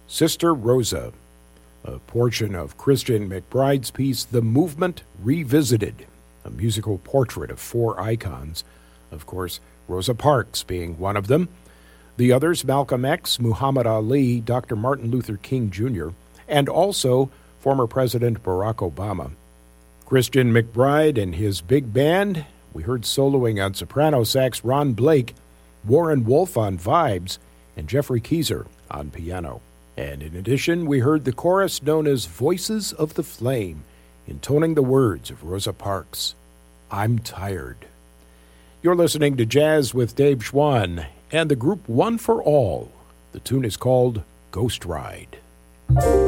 Sister Rosa, a portion of Christian McBride's piece, The Movement Revisited, a musical portrait of four icons, of course, Rosa Parks being one of them. The others, Malcolm X, Muhammad Ali, Dr. Martin Luther King Jr., and also former President Barack Obama. Christian McBride and his big band, we heard soloing on soprano sax Ron Blake, Warren Wolf on vibes, and Jeffrey Keyser on piano. And in addition, we heard the chorus known as Voices of the Flame, intoning the words of Rosa Parks, I'm Tired. You're listening to Jazz with Dave Schwann and the group One for All. The tune is called Ghost Ride.